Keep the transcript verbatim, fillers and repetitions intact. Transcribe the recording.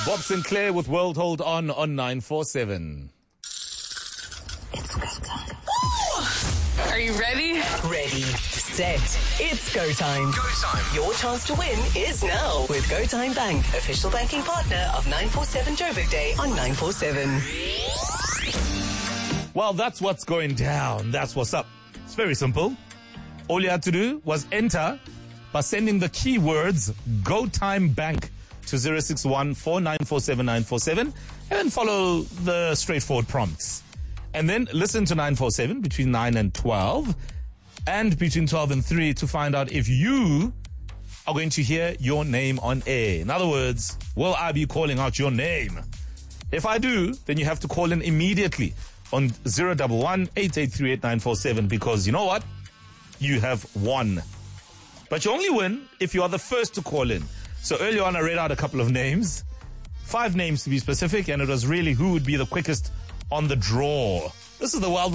Bob Sinclair with World Hold On on nine four seven. It's go time. Are you ready? Ready, set, it's go time. Go time. Your chance to win is now with Go Time Bank, official banking partner of nine four seven Joburg Day on nine four seven. Well, that's what's going down. That's what's up. It's very simple. All you had to do was enter by sending the keywords Go Time Bank to zero six one four nine four seven nine four seven and then follow the straightforward prompts. And then listen to nine four seven between nine and twelve and between twelve and three to find out if you are going to hear your name on air. In other words, will I be calling out your name? If I do, then you have to call in immediately on zero one one eight eight three eight nine four seven because you know what? You have won. But you only win if you are the first to call in. So earlier on I read out a couple of names, five names to be specific, and it was really who would be the quickest on the draw. This is the Wild